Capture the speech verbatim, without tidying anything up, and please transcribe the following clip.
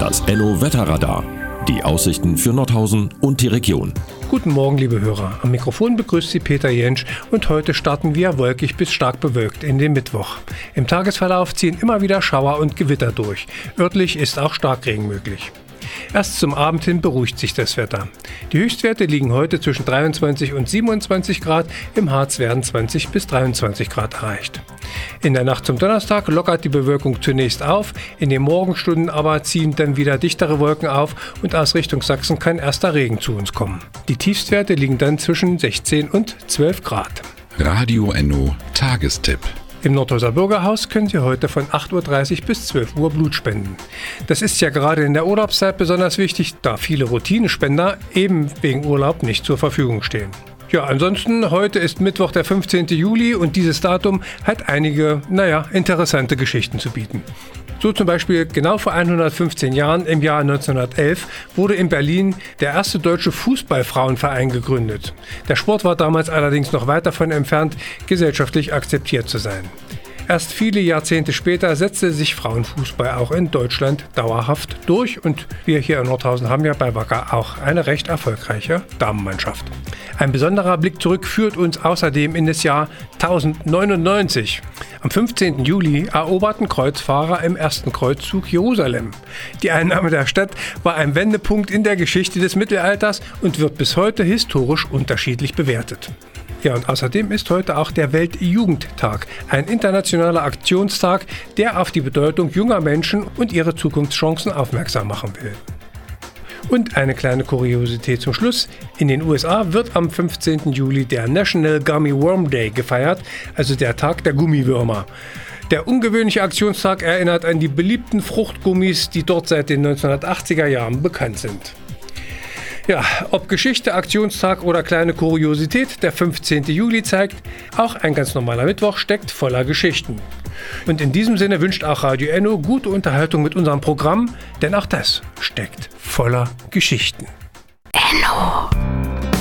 Das Enno Wetterradar. Die Aussichten für Nordhausen und die Region. Guten Morgen, liebe Hörer. Am Mikrofon begrüßt Sie Peter Jentsch und heute starten wir wolkig bis stark bewölkt in den Mittwoch. Im Tagesverlauf ziehen immer wieder Schauer und Gewitter durch. Örtlich ist auch Starkregen möglich. Erst zum Abend hin beruhigt sich das Wetter. Die Höchstwerte liegen heute zwischen dreiundzwanzig und siebenundzwanzig Grad, im Harz werden zwanzig bis dreiundzwanzig Grad erreicht. In der Nacht zum Donnerstag lockert die Bewölkung zunächst auf, in den Morgenstunden aber ziehen dann wieder dichtere Wolken auf und aus Richtung Sachsen kann erster Regen zu uns kommen. Die Tiefstwerte liegen dann zwischen sechzehn und zwölf Grad. Radio Enno Tagestipp. Im Nordhauser Bürgerhaus können Sie heute von acht Uhr dreißig bis zwölf Uhr Blut spenden. Das ist ja gerade in der Urlaubszeit besonders wichtig, da viele Routinespender eben wegen Urlaub nicht zur Verfügung stehen. Ja, ansonsten, heute ist Mittwoch, der fünfzehnten Juli und dieses Datum hat einige, naja, interessante Geschichten zu bieten. So zum Beispiel genau vor hundertfünfzehn Jahren, im Jahr neunzehnhundertelf, wurde in Berlin der erste deutsche Fußballfrauenverein gegründet. Der Sport war damals allerdings noch weit davon entfernt, gesellschaftlich akzeptiert zu sein. Erst viele Jahrzehnte später setzte sich Frauenfußball auch in Deutschland dauerhaft durch und wir hier in Nordhausen haben ja bei Wacker auch eine recht erfolgreiche Damenmannschaft. Ein besonderer Blick zurück führt uns außerdem in das Jahr tausendneunundneunzig. Am fünfzehnten Juli eroberten Kreuzfahrer im ersten Kreuzzug Jerusalem. Die Einnahme der Stadt war ein Wendepunkt in der Geschichte des Mittelalters und wird bis heute historisch unterschiedlich bewertet. Ja, und außerdem ist heute auch der Weltjugendtag, ein internationaler Aktionstag, der auf die Bedeutung junger Menschen und ihre Zukunftschancen aufmerksam machen will. Und eine kleine Kuriosität zum Schluss. In den U S A wird am fünfzehnten Juli der National Gummy Worm Day gefeiert, also der Tag der Gummiwürmer. Der ungewöhnliche Aktionstag erinnert an die beliebten Fruchtgummis, die dort seit den neunzehnhundertachtziger Jahren bekannt sind. Ja, ob Geschichte, Aktionstag oder kleine Kuriosität, der fünfzehnten Juli zeigt, auch ein ganz normaler Mittwoch steckt voller Geschichten. Und in diesem Sinne wünscht auch Radio Enno gute Unterhaltung mit unserem Programm, denn auch das steckt voller Geschichten.